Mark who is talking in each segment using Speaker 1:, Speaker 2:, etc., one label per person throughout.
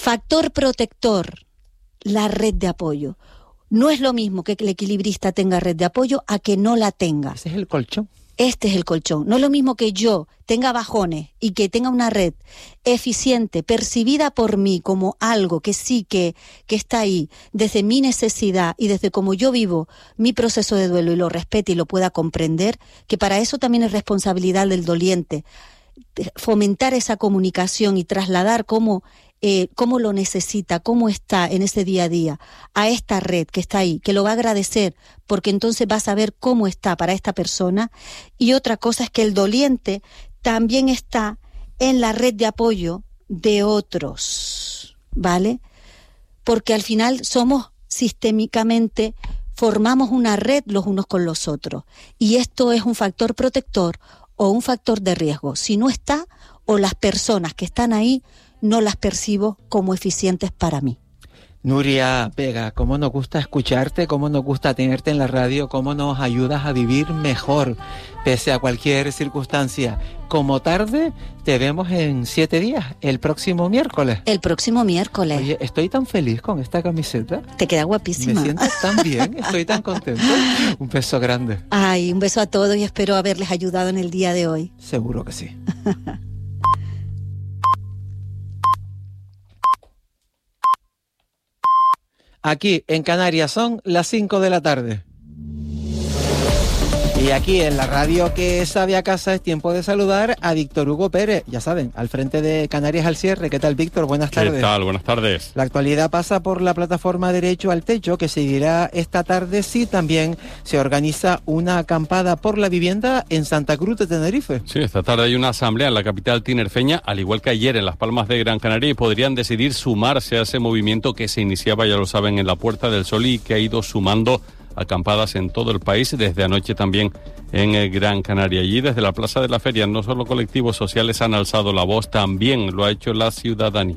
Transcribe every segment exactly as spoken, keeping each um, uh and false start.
Speaker 1: Factor protector, la red de apoyo. No es lo mismo que el equilibrista tenga red de apoyo a que no la tenga.
Speaker 2: Ese es el colchón.
Speaker 1: Este es el colchón. No es lo mismo que yo tenga bajones y que tenga una red eficiente, percibida por mí como algo que sí que, que está ahí, desde mi necesidad y desde cómo yo vivo mi proceso de duelo y lo respete y lo pueda comprender, que para eso también es responsabilidad del doliente, fomentar esa comunicación y trasladar cómo, eh, cómo lo necesita, cómo está en ese día a día, a esta red que está ahí, que lo va a agradecer, porque entonces va a saber cómo está para esta persona. Y otra cosa es que el doliente también está en la red de apoyo de otros, ¿vale? Porque al final somos sistémicamente, formamos una red los unos con los otros, y esto es un factor protector o un factor de riesgo. Si no está, o las personas que están ahí no las percibo como eficientes para mí.
Speaker 2: Nuria Vega, cómo nos gusta escucharte, cómo nos gusta tenerte en la radio, cómo nos ayudas a vivir mejor, pese a cualquier circunstancia. Como tarde, te vemos en siete días, el próximo miércoles.
Speaker 1: El próximo miércoles.
Speaker 2: Oye, estoy tan feliz con esta camiseta.
Speaker 1: Te queda guapísima.
Speaker 2: Me siento tan bien, estoy tan contento. Un beso grande.
Speaker 1: Ay, un beso a todos y espero haberles ayudado en el día de hoy.
Speaker 2: Seguro que sí. Aquí en Canarias son las cinco de la tarde. Y aquí en la radio que sabe a casa es tiempo de saludar a Víctor Hugo Pérez, ya saben, al frente de Canarias al cierre. ¿Qué tal, Víctor? Buenas tardes.
Speaker 3: ¿Qué tal? Buenas tardes.
Speaker 2: La actualidad pasa por la plataforma Derecho al Techo, que seguirá esta tarde si también se organiza una acampada por la vivienda en Santa Cruz de Tenerife.
Speaker 3: Sí, esta tarde hay una asamblea en la capital tinerfeña, al igual que ayer en Las Palmas de Gran Canaria, y podrían decidir sumarse a ese movimiento que se iniciaba, ya lo saben, en la Puerta del Sol y que ha ido sumando acampadas en todo el país, desde anoche también en el Gran Canaria. Allí desde la Plaza de la Feria no solo colectivos sociales han alzado la voz, también lo ha hecho la ciudadanía.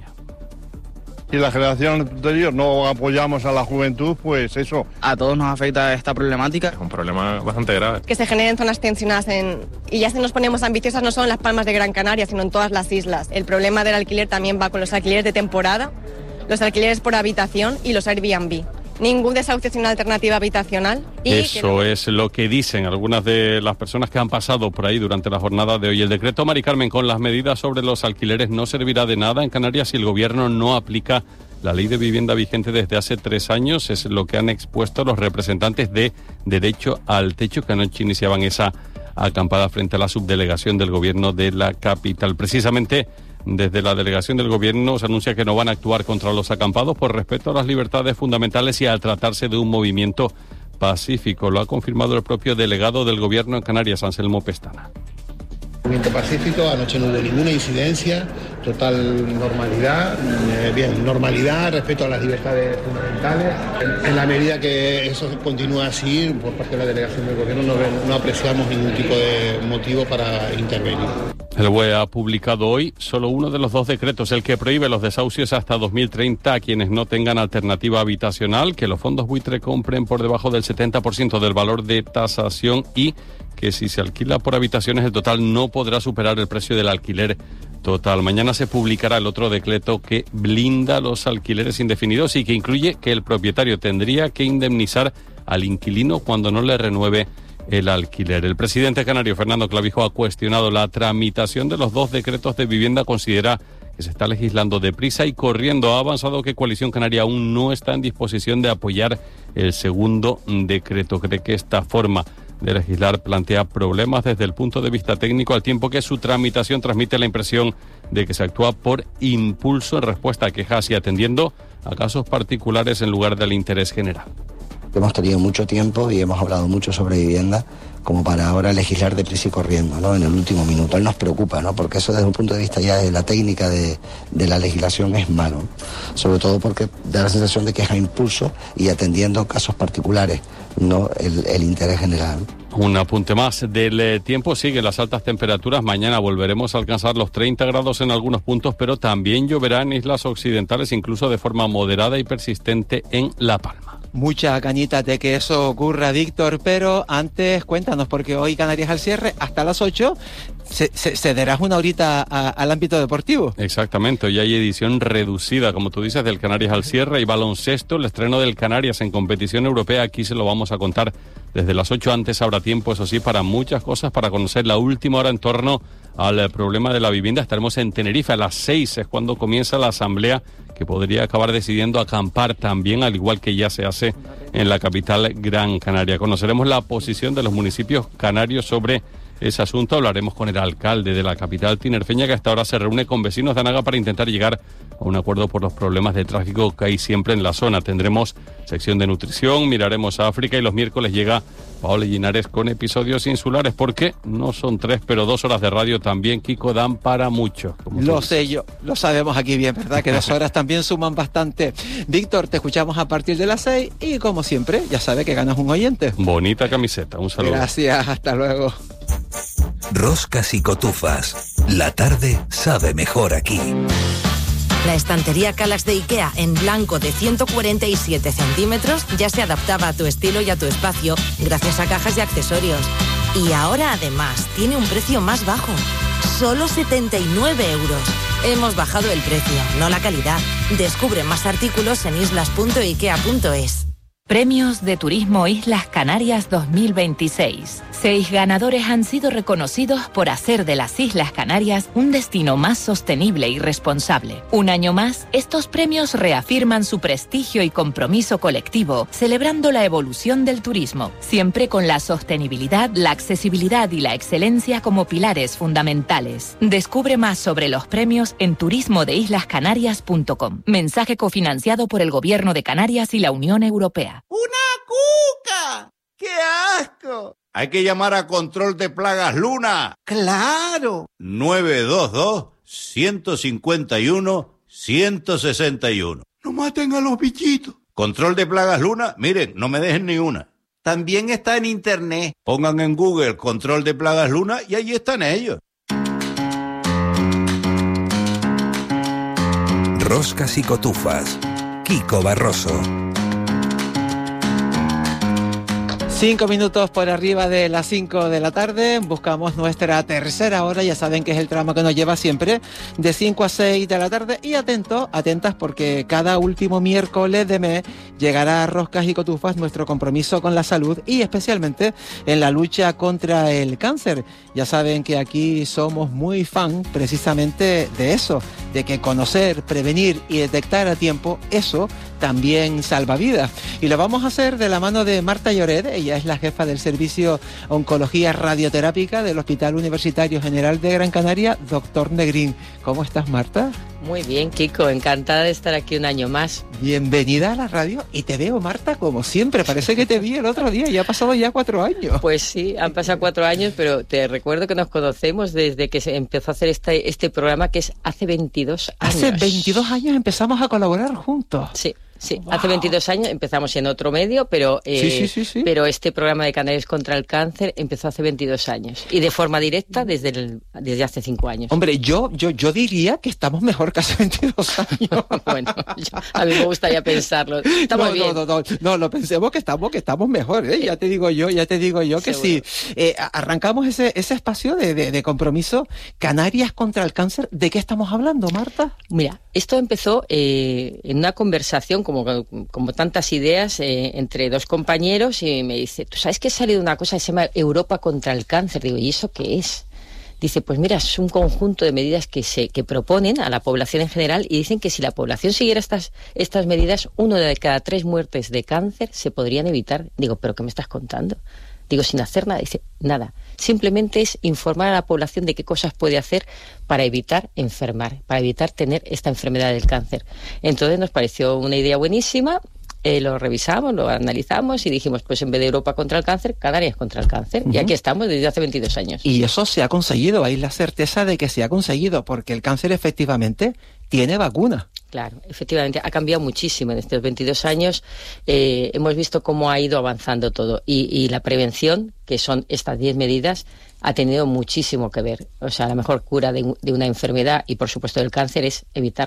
Speaker 4: Si la generación anterior no apoyamos a la juventud, pues eso.
Speaker 5: A todos nos afecta esta problemática.
Speaker 6: Es un problema bastante grave.
Speaker 7: Que se generen zonas tensionadas en... y ya si nos ponemos ambiciosas no solo en Las Palmas de Gran Canaria, sino en todas las islas. El problema del alquiler también va con los alquileres de temporada, los alquileres por habitación y los Airbnb. Ningún desahucio sin una alternativa habitacional. Y
Speaker 3: Eso no... es lo que dicen algunas de las personas que han pasado por ahí durante la jornada de hoy. El decreto, Mari Carmen, con las medidas sobre los alquileres no servirá de nada en Canarias si el gobierno no aplica la ley de vivienda vigente desde hace tres años. Es lo que han expuesto los representantes de Derecho al Techo, que anoche iniciaban esa acampada frente a la subdelegación del gobierno de la capital. Precisamente desde la delegación del gobierno se anuncia que no van a actuar contra los acampados por respeto a las libertades fundamentales y al tratarse de un movimiento pacífico. Lo ha confirmado el propio delegado del gobierno en Canarias, Anselmo Pestana.
Speaker 8: Movimiento pacífico, anoche no hubo ninguna incidencia, total normalidad, eh, bien, normalidad, respeto a las libertades fundamentales. En, en la medida que eso continúa así, por parte de la delegación del gobierno no, no apreciamos ningún tipo de motivo para intervenir.
Speaker 3: El B O E ha publicado hoy solo uno de los dos decretos, el que prohíbe los desahucios hasta dos mil treinta a quienes no tengan alternativa habitacional, que los fondos buitre compren por debajo del setenta por ciento del valor de tasación y que si se alquila por habitaciones el total no podrá superar el precio del alquiler total. Mañana se publicará el otro decreto que blinda los alquileres indefinidos y que incluye que el propietario tendría que indemnizar al inquilino cuando no le renueve el alquiler. El presidente canario, Fernando Clavijo, ha cuestionado la tramitación de los dos decretos de vivienda. Considera que se está legislando deprisa y corriendo. Ha avanzado que Coalición Canaria aún no está en disposición de apoyar el segundo decreto. Cree que esta forma de legislar plantea problemas desde el punto de vista técnico, al tiempo que su tramitación transmite la impresión de que se actúa por impulso en respuesta a quejas y atendiendo a casos particulares en lugar del interés general.
Speaker 9: Hemos tenido mucho tiempo y hemos hablado mucho sobre vivienda como para ahora legislar deprisa y corriendo, ¿no? En el último minuto. Él nos preocupa, ¿no? Porque eso desde un punto de vista ya de la técnica de, de la legislación es malo. Sobre todo porque da la sensación de que es a impulso y atendiendo casos particulares, no el, el interés general.
Speaker 3: Un apunte más del eh, tiempo. Siguen las altas temperaturas. Mañana volveremos a alcanzar los treinta grados en algunos puntos, pero también lloverá en islas occidentales, incluso de forma moderada y persistente en La Palma.
Speaker 2: Mucha cañita de que eso ocurra, Víctor, pero antes cuéntanos, porque hoy Canarias al cierre hasta las ocho se, se, cederás una horita a, al ámbito deportivo.
Speaker 3: Exactamente, hoy hay edición reducida, como tú dices, del Canarias al cierre y baloncesto, el estreno del Canarias en competición europea, aquí se lo vamos a contar desde las ocho. Antes habrá tiempo, eso sí, para muchas cosas, para conocer la última hora en torno al problema de la vivienda. Estaremos en Tenerife a las seis, es cuando comienza la asamblea que podría acabar decidiendo acampar también, al igual que ya se hace en la capital Gran Canaria. Conoceremos la posición de los municipios canarios sobre ese asunto. Hablaremos con el alcalde de la capital tinerfeña, que hasta ahora se reúne con vecinos de Anaga para intentar llegar a un acuerdo por los problemas de tráfico que hay siempre en la zona. Tendremos sección de nutrición, miraremos a África y los miércoles llega Paola Linares con episodios insulares, porque no son tres, pero dos horas de radio también, Kiko, dan para mucho.
Speaker 2: Lo sé yo, lo sabemos aquí bien, ¿verdad? Que dos horas también suman bastante. Víctor, te escuchamos a partir de las seis y como siempre, ya sabes que ganas un oyente.
Speaker 3: Bonita camiseta, un saludo.
Speaker 2: Gracias, hasta luego.
Speaker 6: Roscas y cotufas. La tarde sabe mejor aquí.
Speaker 10: La estantería Kallax de IKEA en blanco de ciento cuarenta y siete centímetros ya se adaptaba a tu estilo y a tu espacio gracias a cajas y accesorios. Y ahora además tiene un precio más bajo. Solo setenta y nueve euros. Hemos bajado el precio, no la calidad. Descubre más artículos en islas punto ikea punto es.
Speaker 11: Premios de Turismo Islas Canarias dos mil veintiséis. Seis ganadores han sido reconocidos por hacer de las Islas Canarias un destino más sostenible y responsable. Un año más, estos premios reafirman su prestigio y compromiso colectivo, celebrando la evolución del turismo, siempre con la sostenibilidad, la accesibilidad y la excelencia como pilares fundamentales. Descubre más sobre los premios en turismo de islas canarias punto com. Mensaje cofinanciado por el Gobierno de Canarias y la Unión Europea.
Speaker 12: ¡Una cuca! ¡Qué asco! Hay que llamar a Control de Plagas Luna. ¡Claro! nueve dos dos, uno cinco uno, uno seis uno. ¡No maten a los bichitos! Control de Plagas Luna, miren, no me dejen ni una. También está en internet. Pongan en Google Control de Plagas Luna y allí están ellos.
Speaker 6: Roscas y cotufas. Kiko Barroso.
Speaker 2: Cinco minutos por arriba de las cinco de la tarde, buscamos nuestra tercera hora, ya saben que es el tramo que nos lleva siempre de cinco a seis de la tarde, y atentos, atentas, porque cada último miércoles de mes llegará a Roscas y Cotufas nuestro compromiso con la salud y especialmente en la lucha contra el cáncer. Ya saben que aquí somos muy fan precisamente de eso, de que conocer, prevenir y detectar a tiempo, eso también salva vidas. Y lo vamos a hacer de la mano de Marta Lloret. Ella es la jefa del Servicio Oncología Radioterápica del Hospital Universitario General de Gran Canaria, doctor Negrín. ¿Cómo estás, Marta?
Speaker 13: Muy bien, Kiko, encantada de estar aquí un año más.
Speaker 2: Bienvenida a la radio, y te veo, Marta, como siempre, parece que te vi el otro día, ya ha pasado ya cuatro años.
Speaker 13: Pues sí, han pasado cuatro años, pero te recuerdo que nos conocemos desde que se empezó a hacer este, este programa, que es hace veintidós años.
Speaker 2: Hace veintidós años empezamos a colaborar juntos.
Speaker 13: Sí. Sí, wow. Hace veintidós años empezamos en otro medio, pero eh,
Speaker 2: sí, sí, sí, sí.
Speaker 13: pero este programa de Canarias contra el Cáncer empezó hace veintidós años y de forma directa desde el, desde hace cinco años.
Speaker 2: Hombre, yo yo yo diría que estamos mejor que hace veintidós años.
Speaker 13: Bueno, yo, a mí me gustaría pensarlo. Estamos
Speaker 2: no,
Speaker 13: bien.
Speaker 2: No, no, no, no, lo pensemos que estamos que estamos mejor, ¿eh? Ya te digo yo, ya te digo yo que sí. Eh, arrancamos ese ese espacio de, de, de compromiso Canarias contra el Cáncer. ¿De qué estamos hablando, Marta?
Speaker 13: Mira, esto empezó eh, en una conversación Como, como tantas ideas eh, entre dos compañeros, y me dice, ¿tú sabes que ha salido una cosa que se llama Europa contra el Cáncer? Digo, ¿y eso qué es? Dice, pues mira, es un conjunto de medidas que se que proponen a la población en general, y dicen que si la población siguiera estas, estas medidas, uno de cada tres muertes de cáncer se podrían evitar. Digo, ¿pero qué me estás contando? Digo, sin hacer nada. Dice, nada. Simplemente es informar a la población de qué cosas puede hacer para evitar enfermar, para evitar tener esta enfermedad del cáncer. Entonces nos pareció una idea buenísima, eh, lo revisamos, lo analizamos y dijimos, pues en vez de Europa contra el cáncer, Canarias contra el cáncer. Uh-huh. Y aquí estamos desde hace veintidós años.
Speaker 2: Y eso se ha conseguido, hay la certeza de que se ha conseguido, porque el cáncer efectivamente tiene vacuna.
Speaker 13: Claro, efectivamente, ha cambiado muchísimo en estos veintidós años. Eh, hemos visto cómo ha ido avanzando todo. Y, y la prevención, que son estas diez medidas, ha tenido muchísimo que ver. O sea, la mejor cura de, de una enfermedad y, por supuesto, del cáncer es evitarlo.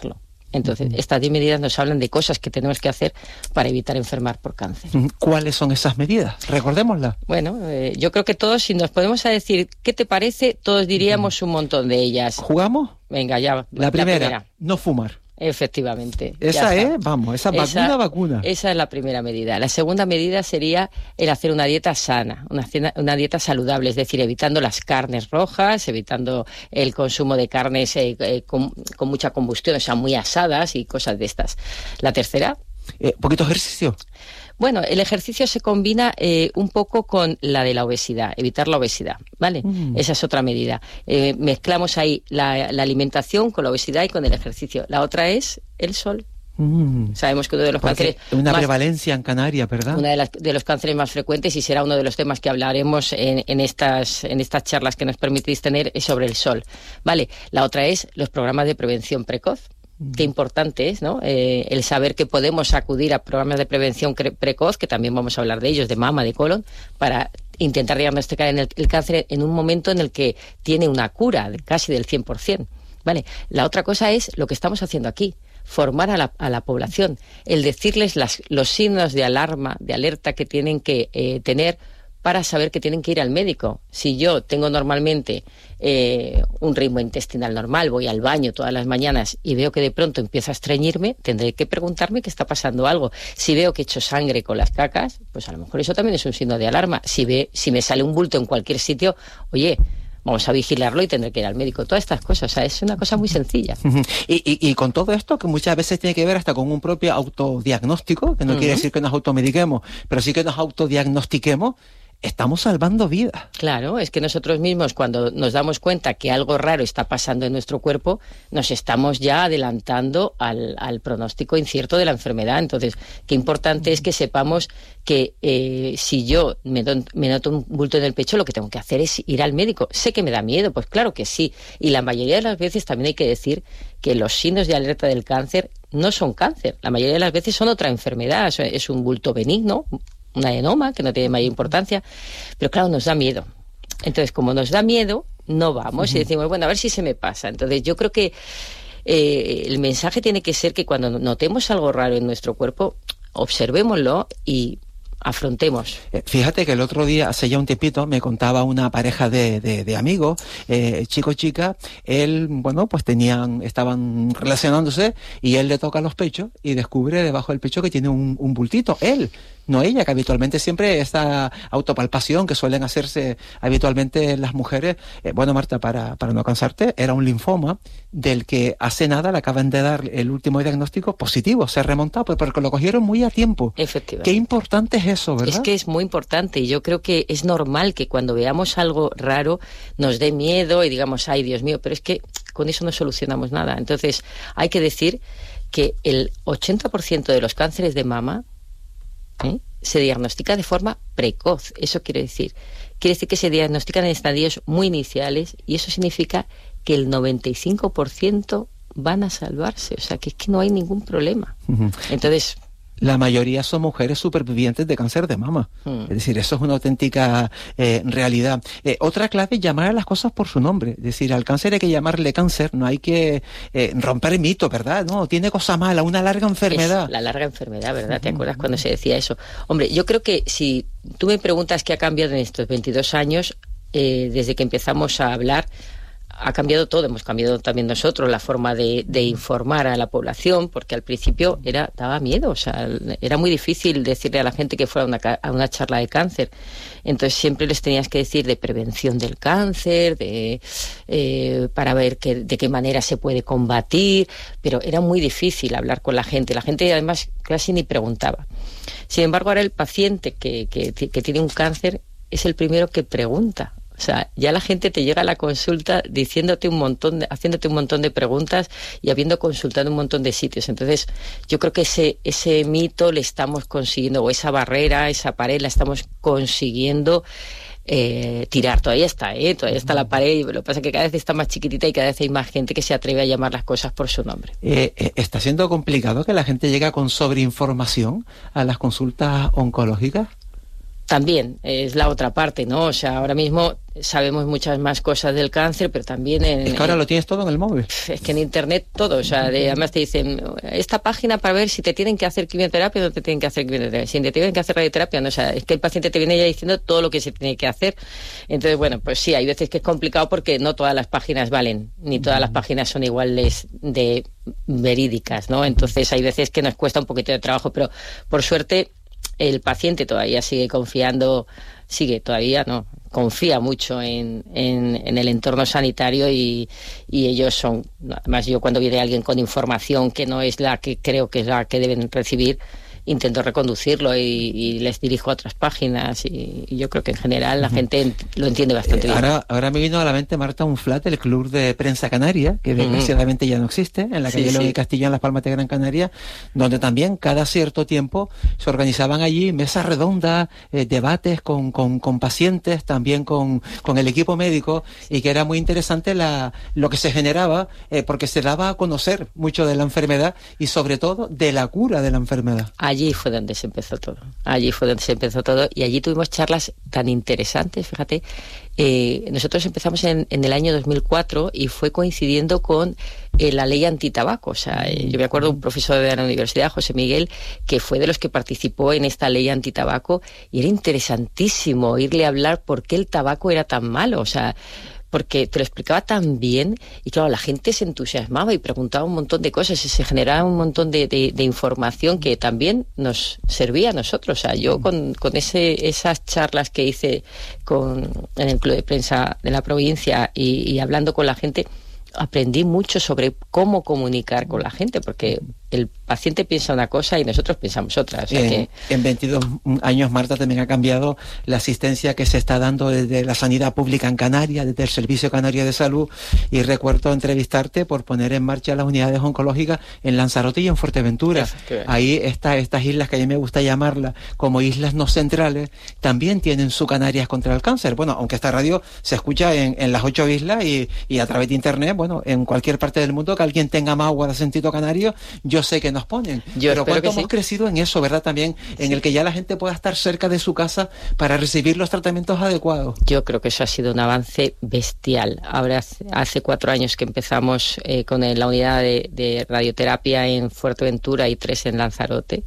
Speaker 13: Entonces, uh-huh. estas diez medidas nos hablan de cosas que tenemos que hacer para evitar enfermar por cáncer.
Speaker 2: ¿Cuáles son esas medidas? Recordémoslas.
Speaker 13: Bueno, eh, yo creo que todos, si nos podemos a decir qué te parece, todos diríamos uh-huh. un montón de ellas.
Speaker 2: ¿Jugamos?
Speaker 13: Venga, ya.
Speaker 2: La, la primera, primera, no fumar.
Speaker 13: Efectivamente.
Speaker 2: Esa es, vamos, esa vacuna,
Speaker 13: esa,
Speaker 2: vacuna.
Speaker 13: Esa es la primera medida. La segunda medida sería el hacer una dieta sana, una, una dieta saludable, es decir, evitando las carnes rojas, evitando el consumo de carnes eh, eh, con, con mucha combustión, o sea, muy asadas y cosas de estas. La tercera...
Speaker 2: Eh, poquito ejercicio.
Speaker 13: Bueno, el ejercicio se combina eh, un poco con la de la obesidad, evitar la obesidad, ¿vale? Mm. Esa es otra medida. Eh, mezclamos ahí la, la alimentación con la obesidad y con el ejercicio. La otra es el sol. Mm. Sabemos que uno de los
Speaker 2: Porque
Speaker 13: cánceres...
Speaker 2: Una
Speaker 13: más,
Speaker 2: prevalencia en Canarias, ¿verdad?
Speaker 13: Uno de, las, de los cánceres más frecuentes, y será uno de los temas que hablaremos en, en, estas, en estas charlas que nos permitís tener, es sobre el sol, ¿vale? La otra es los programas de prevención precoz. Qué importante es, ¿no? Eh, el saber que podemos acudir a programas de prevención precoz, que también vamos a hablar de ellos, de mama, de colon, para intentar diagnosticar en el, el cáncer en un momento en el que tiene una cura de casi del cien por ciento, ¿vale? La otra cosa es lo que estamos haciendo aquí, formar a la, a la población, el decirles las, los signos de alarma, de alerta que tienen que eh, tener para saber que tienen que ir al médico. Si yo tengo normalmente eh, un ritmo intestinal normal, voy al baño todas las mañanas y veo que de pronto empieza a estreñirme, tendré que preguntarme que está pasando algo. Si veo que he hecho sangre con las cacas, pues a lo mejor eso también es un signo de alarma. Si, ve, si me sale un bulto en cualquier sitio, oye, vamos a vigilarlo y tendré que ir al médico. Todas estas cosas, o sea, es una cosa muy sencilla.
Speaker 2: Y, y, y con todo esto, que muchas veces tiene que ver hasta con un propio autodiagnóstico, que no uh-huh. quiere decir que nos automediquemos, pero sí que nos autodiagnostiquemos, estamos salvando vidas.
Speaker 13: Claro, es que nosotros mismos, cuando nos damos cuenta que algo raro está pasando en nuestro cuerpo, nos estamos ya adelantando al, al pronóstico incierto de la enfermedad. Entonces, qué importante es que sepamos que eh, si yo me, do, me noto un bulto en el pecho, lo que tengo que hacer es ir al médico. Sé que me da miedo, pues claro que sí. Y la mayoría de las veces también hay que decir que los signos de alerta del cáncer no son cáncer. La mayoría de las veces son otra enfermedad. Es un bulto benigno, un adenoma, que no tiene mayor importancia, pero claro, nos da miedo. Entonces, como nos da miedo, no vamos uh-huh. y decimos, bueno, a ver si se me pasa. Entonces, yo creo que eh, el mensaje tiene que ser que cuando notemos algo raro en nuestro cuerpo, observémoslo y afrontemos.
Speaker 2: Fíjate que el otro día, hace ya un tiempito, me contaba una pareja de, de, de amigos, eh, chico, chica, él, bueno, pues tenían, estaban relacionándose y él le toca los pechos y descubre debajo del pecho que tiene un, un bultito. Él, no ella, que habitualmente siempre esta autopalpación que suelen hacerse habitualmente las mujeres, eh, bueno, Marta, para, para no cansarte, era un linfoma del que hace nada le acaban de dar el último diagnóstico positivo, se ha remontado, pues porque lo cogieron muy a tiempo.
Speaker 13: Efectivamente.
Speaker 2: Qué importante es eso, ¿verdad?
Speaker 13: Es que es muy importante y yo creo que es normal que cuando veamos algo raro nos dé miedo y digamos, ay, Dios mío, pero es que con eso no solucionamos nada. Entonces, hay que decir que el ochenta por ciento de los cánceres de mama ¿eh? se diagnostica de forma precoz. Eso quiere decir, quiere decir que se diagnostican en estadios muy iniciales y eso significa que el noventa y cinco por ciento van a salvarse. O sea, que es que no hay ningún problema. Uh-huh. Entonces,
Speaker 2: la mayoría son mujeres supervivientes de cáncer de mama. Mm. Es decir, eso es una auténtica eh, realidad. Eh, otra clave es llamar a las cosas por su nombre. Es decir, al cáncer hay que llamarle cáncer, no hay que eh, romper el mito, ¿verdad? No, tiene cosa mala, una larga enfermedad.
Speaker 13: Es la larga enfermedad, ¿verdad? ¿Te acuerdas cuando se decía eso? Hombre, yo creo que si tú me preguntas qué ha cambiado en estos veintidós años, eh, desde que empezamos a hablar, ha cambiado todo, hemos cambiado también nosotros la forma de, de informar a la población, porque al principio era daba miedo, o sea, era muy difícil decirle a la gente que fuera a una, a una charla de cáncer. Entonces siempre les tenías que decir de prevención del cáncer, de eh, para ver que, de qué manera se puede combatir, pero era muy difícil hablar con la gente. La gente además casi ni preguntaba. Sin embargo, ahora el paciente que, que, que tiene un cáncer es el primero que pregunta. O sea, ya la gente te llega a la consulta diciéndote un montón, de, haciéndote un montón de preguntas y habiendo consultado un montón de sitios. Entonces, yo creo que ese ese mito le estamos consiguiendo, o esa barrera, esa pared, la estamos consiguiendo eh, tirar. Todavía está, ¿eh? Todavía está la pared, y lo que pasa es que cada vez está más chiquitita y cada vez hay más gente que se atreve a llamar las cosas por su nombre.
Speaker 2: Eh, eh, ¿Está siendo complicado que la gente llegue con sobreinformación a las consultas oncológicas?
Speaker 13: también es la otra parte, ¿no? O sea, ahora mismo sabemos muchas más cosas del cáncer, pero también en...
Speaker 2: Es que ahora
Speaker 13: en,
Speaker 2: lo tienes todo en el móvil.
Speaker 13: Es que en Internet todo, o sea, de, además te dicen, esta página para ver si te tienen que hacer quimioterapia o no te tienen que hacer quimioterapia, si te tienen que hacer radioterapia, no, o sea, es que el paciente te viene ya diciendo todo lo que se tiene que hacer. Entonces, bueno, pues sí, hay veces que es complicado porque no todas las páginas valen, ni todas las páginas son iguales de verídicas, ¿no? Entonces hay veces que nos cuesta un poquito de trabajo, pero por suerte el paciente todavía sigue confiando, sigue todavía, no, confía mucho en, en, en el entorno sanitario y, y ellos son, además yo cuando viene alguien con información que no es la que creo que es la que deben recibir, intento reconducirlo y, y les dirijo a otras páginas y, y yo creo que en general la gente ent- lo entiende bastante
Speaker 2: eh,
Speaker 13: bien.
Speaker 2: Ahora, ahora me vino a la mente, Marta, un flat, el Club de Prensa Canaria, que desgraciadamente uh-huh. ya no existe, en la calle sí, León sí. y Castilla, en Las Palmas de Gran Canaria, donde también cada cierto tiempo se organizaban allí mesas redondas, eh, debates con, con, con pacientes, también con, con el equipo médico, y que era muy interesante la, lo que se generaba, eh, porque se daba a conocer mucho de la enfermedad y sobre todo de la cura de la enfermedad.
Speaker 13: Allí fue donde se empezó todo, allí fue donde se empezó todo y allí tuvimos charlas tan interesantes, fíjate, eh, nosotros empezamos en, en el año dos mil cuatro y fue coincidiendo con eh, la ley antitabaco, o sea, eh, yo me acuerdo de un profesor de la universidad, José Miguel, que fue de los que participó en esta ley antitabaco y era interesantísimo oírle hablar por qué el tabaco era tan malo, o sea, porque te lo explicaba tan bien y claro, la gente se entusiasmaba y preguntaba un montón de cosas y se generaba un montón de, de, de información que también nos servía a nosotros. O sea, yo con, con ese, esas charlas que hice con, en el Club de Prensa de la provincia y, y hablando con la gente, aprendí mucho sobre cómo comunicar con la gente, porque el paciente piensa una cosa y nosotros pensamos otra. O sea
Speaker 2: eh,
Speaker 13: que...
Speaker 2: En veintidós años, Marta, también ha cambiado la asistencia que se está dando desde la sanidad pública en Canarias, desde el Servicio Canario de Salud, y recuerdo entrevistarte por poner en marcha las unidades oncológicas en Lanzarote y en Fuerteventura. Ahí está, estas islas que a mí me gusta llamarlas como islas no centrales, también tienen su Canarias contra el cáncer. Bueno, aunque esta radio se escucha en, en las ocho islas y, y a través de internet, bueno, en cualquier parte del mundo que alguien tenga más agua de acentito canario, yo sé que nos ponen.
Speaker 13: Yo
Speaker 2: Pero cuánto hemos
Speaker 13: sí.
Speaker 2: crecido en eso, ¿verdad? También en sí. el que ya la gente pueda estar cerca de su casa para recibir los tratamientos adecuados.
Speaker 13: Yo creo que eso ha sido un avance bestial. Ahora hace cuatro años que empezamos eh, con la unidad de, de radioterapia en Fuerteventura y tres en Lanzarote.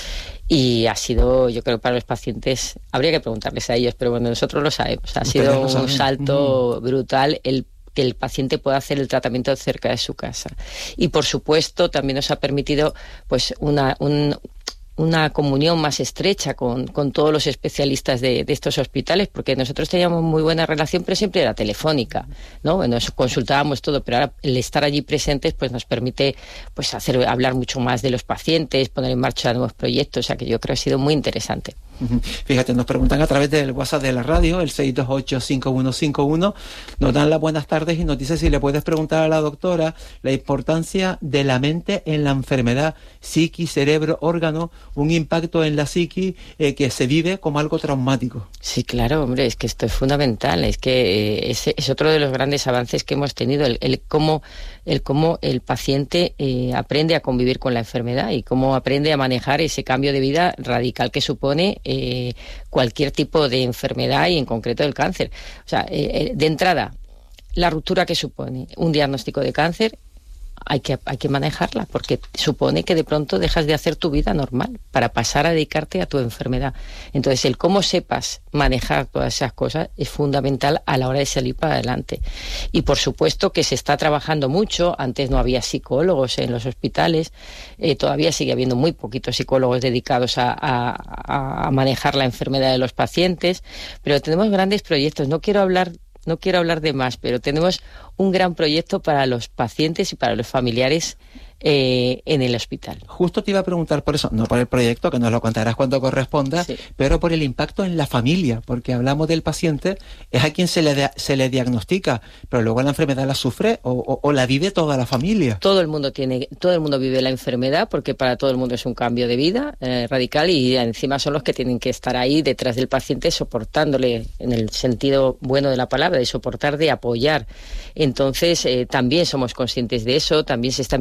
Speaker 13: Y ha sido, yo creo, para los pacientes, habría que preguntarles a ellos, pero bueno, nosotros lo sabemos. Ha Ustedes sido un saben. salto mm. brutal el que el paciente pueda hacer el tratamiento cerca de su casa. Y por supuesto también nos ha permitido pues una, un, una comunión más estrecha con, con todos los especialistas de, de estos hospitales, porque nosotros teníamos muy buena relación, pero siempre era telefónica, ¿no? Nos consultábamos todo, pero ahora el estar allí presentes pues nos permite pues hacer hablar mucho más de los pacientes, poner en marcha nuevos proyectos, o sea que yo creo que ha sido muy interesante.
Speaker 2: Fíjate, nos preguntan a través del WhatsApp de la radio, el seis dos ocho, cinco uno cinco uno, nos dan las buenas tardes y nos dice si le puedes preguntar a la doctora la importancia de la mente en la enfermedad, psiqui, cerebro, órgano, un impacto en la psiqui eh, que se vive como algo traumático.
Speaker 13: Sí, claro, hombre, es que esto es fundamental, es que eh, es, es otro de los grandes avances que hemos tenido, el, el cómo el cómo el paciente eh, aprende a convivir con la enfermedad y cómo aprende a manejar ese cambio de vida radical que supone eh, cualquier tipo de enfermedad y en concreto el cáncer. O sea, eh, de entrada, la ruptura que supone un diagnóstico de cáncer hay que, hay que manejarla, porque supone que de pronto dejas de hacer tu vida normal para pasar a dedicarte a tu enfermedad. Entonces, el cómo sepas manejar todas esas cosas es fundamental a la hora de salir para adelante. Y por supuesto que se está trabajando mucho. Antes no había psicólogos en los hospitales, eh, todavía sigue habiendo muy poquitos psicólogos dedicados a, a, a manejar la enfermedad de los pacientes, pero tenemos grandes proyectos. No quiero hablar No quiero hablar de más, pero tenemos un gran proyecto para los pacientes y para los familiares eh, en el hospital.
Speaker 2: Justo te iba a preguntar por eso, no por el proyecto, que nos lo contarás cuando corresponda, sí. pero por el impacto en la familia, porque hablamos del paciente, es a quien se le, de, se le diagnostica, pero luego la enfermedad la sufre o, o, o la vive toda la familia.
Speaker 13: Todo el mundo tiene, todo el mundo vive la enfermedad, porque para todo el mundo es un cambio de vida eh, radical, y encima son los que tienen que estar ahí detrás del paciente soportándole, en el sentido bueno de la palabra, de soportar, de apoyar. Entonces eh, también somos conscientes de eso, también se está empezando a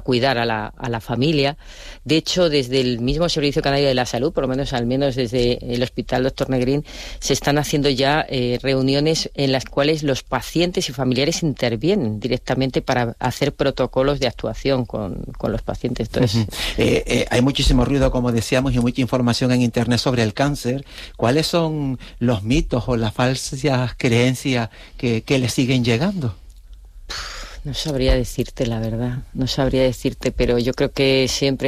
Speaker 13: cuidar a la, a la familia. De hecho, desde el mismo Servicio Canario de la Salud, por lo menos al menos desde el Hospital Doctor Negrín, se están haciendo ya eh, reuniones en las cuales los pacientes y familiares intervienen directamente para hacer protocolos de actuación con, con los pacientes. Entonces,
Speaker 2: uh-huh. eh, eh, hay muchísimo ruido, como decíamos, y mucha información en Internet sobre el cáncer. ¿Cuáles son los mitos o las falsas creencias que, que le siguen llegando?
Speaker 13: No sabría decirte la verdad, no sabría decirte, pero yo creo que siempre